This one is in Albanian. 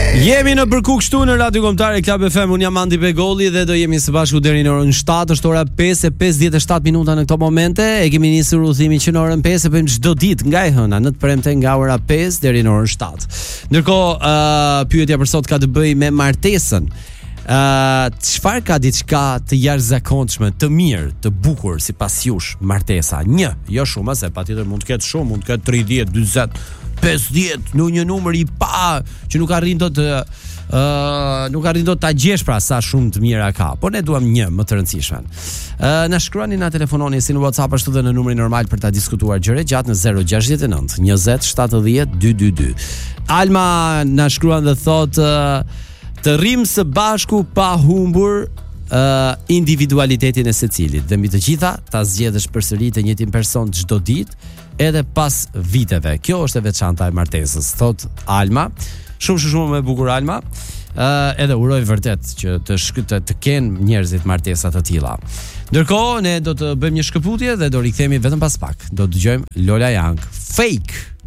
Jemi në përkuk shtu në Radio Kombëtare Klab FM. Unë jam Andi Begolli dhe do jemi së bashku deri në orën 7. Është ora 5:57 minuta në këto momente. E kemi nisur udhimin që në orën 5 e bëjmë çdo ditë nga e hëna në të premte nga ora 5 deri në orën 7. Ndërkohë, pyetja për sot ka të bëjë me martesën. Çfarë ka diçka të jashtëzakonshme, të mirë, të bukur sipas jush martesa? Një, jo shumë, se patjetër mund të ketë shumë, mund të ketë 30, 40, 50 në një numër i pa që nuk arrin dot ta gjesh pra sa shumë të mira ka. Po ne duam një më të rëndësishme. Na shkruani, na telefononi si në WhatsApp ashtu dhe në numrin normal për ta diskutuar gjëre gjatë në 069 20 70 222. Alma na shkruan dhe thotë të rrim së bashku pa humbur individualitetin e secilit dhe mbi të gjitha ta zgjedhësh përsëri të njëjtin person çdo ditë edhe pas viteve. Kjo është e veçanta e martesës, thot Alma. Shumë më bukur Alma. Edhe uroj vërtet që të kenë njerëzit martesa të tilla. Ndërkohë ne do të bëjmë një shkëputje dhe do rikthehemi vetëm pas pak. Do të dëgjojmë Lola Young, Fake.